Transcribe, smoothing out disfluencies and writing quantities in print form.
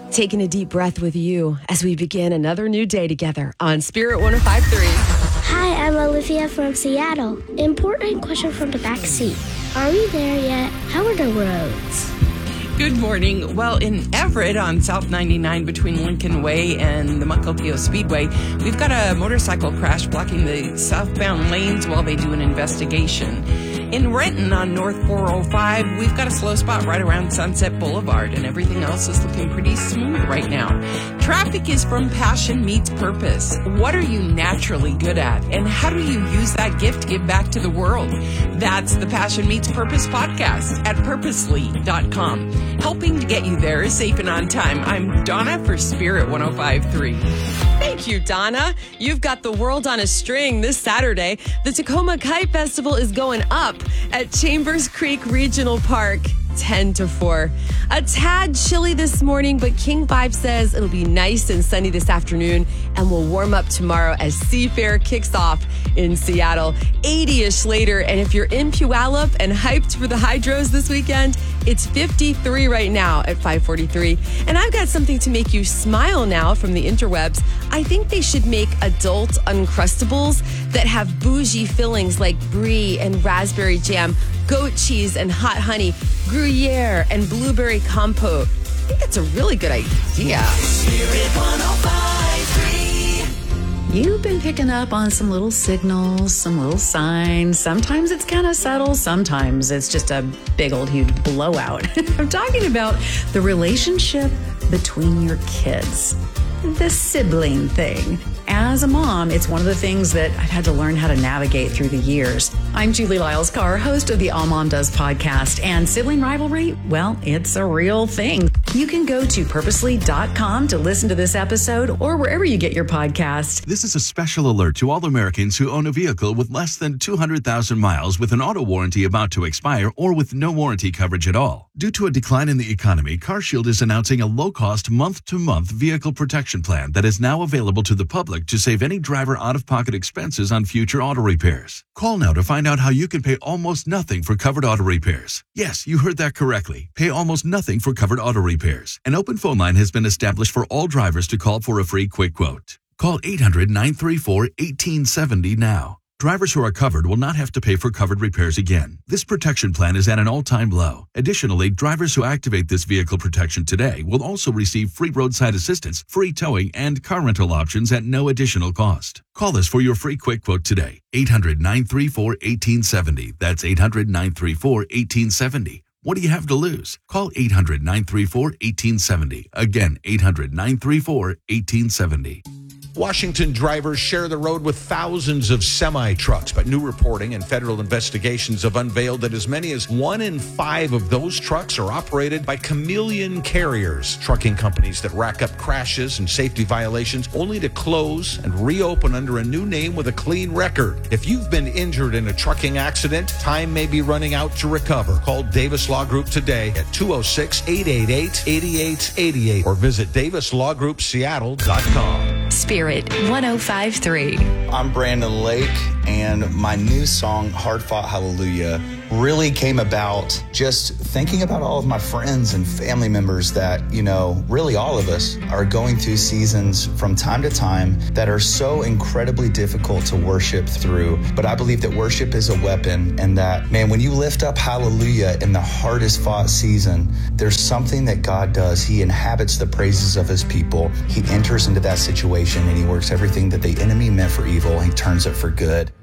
taking a deep breath with you as we begin another new day together on Spirit 105.3. Hi, I'm Olivia from Seattle. Important question from the back seat. Are we there yet? How are the roads? Good morning. Well, in Everett on South 99 between Lincoln Way and the Mukilteo Speedway, we've got a motorcycle crash blocking the southbound lanes while they do an investigation. In Renton on North 405, we've got a slow spot right around Sunset Boulevard, and everything else is looking pretty smooth right now. Traffic is from Passion Meets Purpose. What are you naturally good at, and how do you use that gift to give back to the world? That's the Passion Meets Purpose podcast at purposely.com. Helping to get you there safe and on time. I'm Donna for Spirit 105.3. Thank you, Donna. You've got the world on a string this Saturday. The Tacoma Kite Festival is going up at Chambers Creek Regional Park, 10 to 4. A tad chilly this morning, but King 5 says it'll be nice and sunny this afternoon and will warm up tomorrow as Seafair kicks off in Seattle. 80-ish later, and if you're in Puyallup and hyped for the Hydros this weekend, it's 53 right now at 5:43. And I've got something to make you smile now from the interwebs. I think they should make adult Uncrustables that have bougie fillings like brie and raspberry jam, goat cheese and hot honey, Gruyere and blueberry compote. I think that's a really good idea. Spirit 105.3. You've been picking up on some little signals, some little signs. Sometimes it's kind of subtle. Sometimes it's just a big old huge blowout. I'm talking about the relationship between your kids. The sibling thing. As a mom, it's one of the things that I've had to learn how to navigate through the years. I'm Julie Lyles-Carr, host of the All Mom Does podcast, and sibling rivalry, well, it's a real thing. You can go to purposely.com to listen to this episode or wherever you get your podcast. This is a special alert to all Americans who own a vehicle with less than 200,000 miles with an auto warranty about to expire or with no warranty coverage at all. Due to a decline in the economy, CarShield is announcing a low-cost month-to-month vehicle protection plan that is now available to the public to save any driver out-of-pocket expenses on future auto repairs. Call now to find out how you can pay almost nothing for covered auto repairs. Yes, you heard that correctly. Pay almost nothing for covered auto repairs. An open phone line has been established for all drivers to call for a free quick quote. Call 800-934-1870 now. Drivers who are covered will not have to pay for covered repairs again. This protection plan is at an all-time low. Additionally, drivers who activate this vehicle protection today will also receive free roadside assistance, free towing, and car rental options at no additional cost. Call us for your free quick quote today. 800-934-1870. That's 800-934-1870. What do you have to lose? Call 800-934-1870. Again, 800-934-1870. Washington drivers share the road with thousands of semi-trucks, but new reporting and federal investigations have unveiled that as many as 1 in 5 of those trucks are operated by chameleon carriers, trucking companies that rack up crashes and safety violations only to close and reopen under a new name with a clean record. If you've been injured in a trucking accident, time may be running out to recover. Call Davis Law Group today at 206-888-8888 or visit davislawgroupseattle.com. Spirit 105.3. I'm Brandon Lake, and my new song, Hard Fought Hallelujah, really came about just thinking about all of my friends and family members that, really all of us are going through seasons from time to time that are so incredibly difficult to worship through. But I believe that worship is a weapon, and that, man, when you lift up hallelujah in the hardest fought season, there's something that God does. He inhabits the praises of his people. He enters into that situation and he works everything that the enemy meant for evil. He turns it for good.